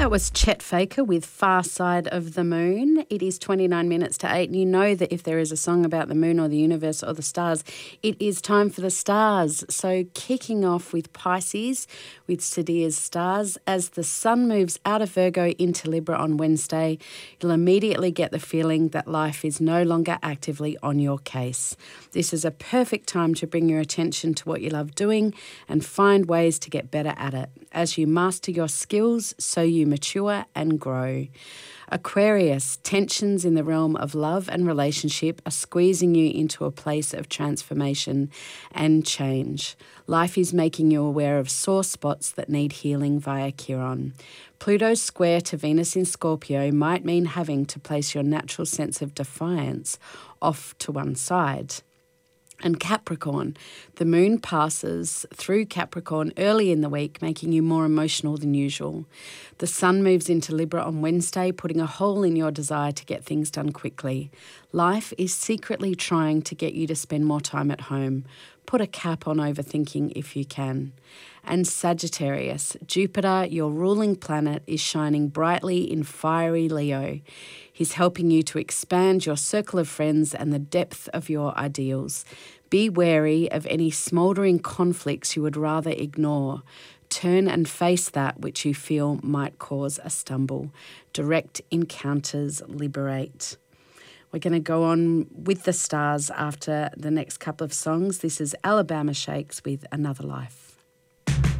That was Chet Faker with Far Side of the Moon. It is 29 minutes to 8, and you know that if there is a song about the moon or the universe or the stars, it is time for the stars. So kicking off with Pisces with Sadia's stars. As the sun moves out of Virgo into Libra on Wednesday, you'll immediately get the feeling that life is no longer actively on your case. This is a perfect time to bring your attention to what you love doing and find ways to get better at it. As you master your skills, so you mature and grow. Aquarius, tensions in the realm of love and relationship are squeezing you into a place of transformation and change. Life is making you aware of sore spots that need healing via Chiron. Pluto's square to Venus in Scorpio might mean having to place your natural sense of defiance off to one side. And Capricorn, the moon passes through Capricorn early in the week, making you more emotional than usual. The sun moves into Libra on Wednesday, putting a hole in your desire to get things done quickly. Life is secretly trying to get you to spend more time at home. Put a cap on overthinking if you can. And Sagittarius, Jupiter, your ruling planet, is shining brightly in fiery Leo. He's helping you to expand your circle of friends and the depth of your ideals. Be wary of any smouldering conflicts you would rather ignore. Turn and face that which you feel might cause a stumble. Direct encounters liberate. We're going to go on with the stars after the next couple of songs. This is Alabama Shakes with Another Life.